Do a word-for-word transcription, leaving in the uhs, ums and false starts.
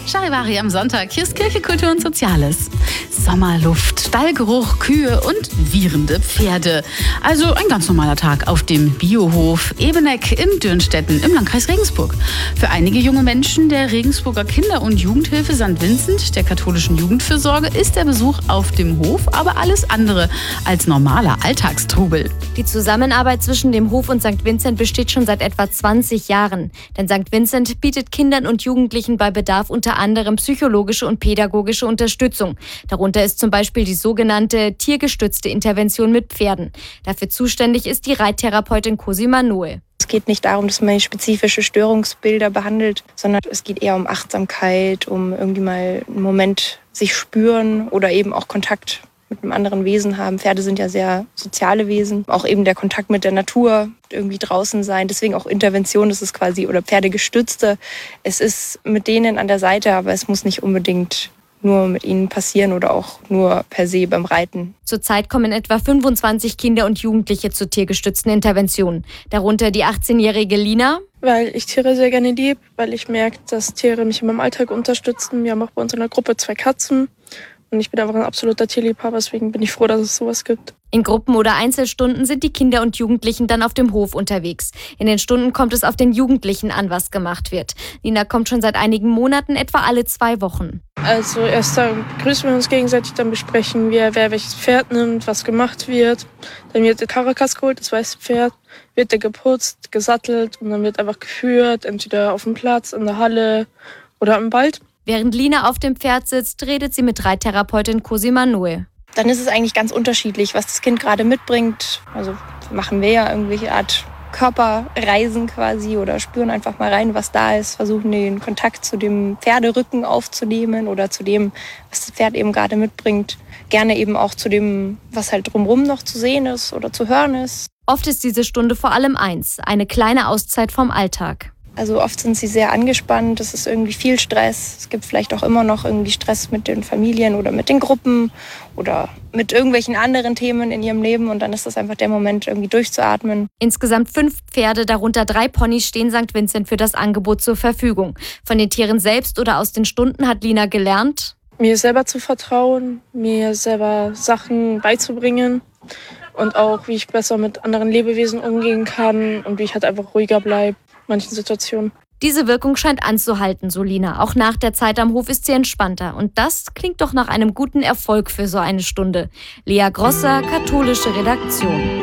Charivari am Sonntag. Hier ist Kirche, Kultur und Soziales. Sommerluft, Stallgeruch, Kühe und wieherende Pferde. Also ein ganz normaler Tag auf dem Biohof Ebeneck in Dürnstetten im Landkreis Regensburg. Für einige junge Menschen der Regensburger Kinder- und Jugendhilfe Sankt Vincent, der katholischen Jugendfürsorge, ist der Besuch auf dem Hof aber alles andere als normaler Alltagstrubel. Die Zusammenarbeit zwischen dem Hof und Sankt Vincent besteht schon seit etwa zwanzig Jahren. Denn Sankt Vincent bietet Kindern und Jugendlichen bei Bedarf unter anderem psychologische und pädagogische Unterstützung. Darunter ist zum Beispiel die sogenannte tiergestützte Intervention mit Pferden. Dafür zuständig ist die Reittherapeutin Cosima Noe. Es geht nicht darum, dass man spezifische Störungsbilder behandelt, sondern es geht eher um Achtsamkeit, um irgendwie mal einen Moment sich spüren oder eben auch Kontakt mit einem anderen Wesen haben. Pferde sind ja sehr soziale Wesen. Auch eben der Kontakt mit der Natur, irgendwie draußen sein. Deswegen auch Intervention, das ist quasi, oder Pferdegestützte. Es ist mit denen an der Seite, aber es muss nicht unbedingt nur mit ihnen passieren oder auch nur per se beim Reiten. Zurzeit kommen etwa fünfundzwanzig Kinder und Jugendliche zur tiergestützten Intervention. Darunter die achtzehnjährige Lina. Weil ich Tiere sehr gerne liebe, weil ich merke, dass Tiere mich in meinem Alltag unterstützen. Wir haben auch bei uns in der Gruppe zwei Katzen. Und ich bin einfach ein absoluter Tierliebhaber, deswegen bin ich froh, dass es sowas gibt. In Gruppen- oder Einzelstunden sind die Kinder und Jugendlichen dann auf dem Hof unterwegs. In den Stunden kommt es auf den Jugendlichen an, was gemacht wird. Lina kommt schon seit einigen Monaten, etwa alle zwei Wochen. Also erst dann begrüßen wir uns gegenseitig, dann besprechen wir, wer welches Pferd nimmt, was gemacht wird. Dann wird der Karakas geholt, das weiße Pferd, wird der geputzt, gesattelt und dann wird einfach geführt, entweder auf dem Platz, in der Halle oder im Wald. Während Lina auf dem Pferd sitzt, redet sie mit Reittherapeutin Cosima Noe. Dann ist es eigentlich ganz unterschiedlich, was das Kind gerade mitbringt. Also machen wir ja irgendwelche Art Körperreisen quasi oder spüren einfach mal rein, was da ist, versuchen den Kontakt zu dem Pferderücken aufzunehmen oder zu dem, was das Pferd eben gerade mitbringt. Gerne eben auch zu dem, was halt drumherum noch zu sehen ist oder zu hören ist. Oft ist diese Stunde vor allem eins, eine kleine Auszeit vom Alltag. Also oft sind sie sehr angespannt, es ist irgendwie viel Stress. Es gibt vielleicht auch immer noch irgendwie Stress mit den Familien oder mit den Gruppen oder mit irgendwelchen anderen Themen in ihrem Leben. Und dann ist das einfach der Moment, irgendwie durchzuatmen. Insgesamt fünf Pferde, darunter drei Ponys, stehen Sankt Vincent für das Angebot zur Verfügung. Von den Tieren selbst oder aus den Stunden hat Lina gelernt, mir selber zu vertrauen, mir selber Sachen beizubringen und auch, wie ich besser mit anderen Lebewesen umgehen kann und wie ich halt einfach ruhiger bleibe. Manchen Situationen. Diese Wirkung scheint anzuhalten, so Lina. Auch nach der Zeit am Hof ist sie entspannter. Und das klingt doch nach einem guten Erfolg für so eine Stunde. Lea Grosser, katholische Redaktion.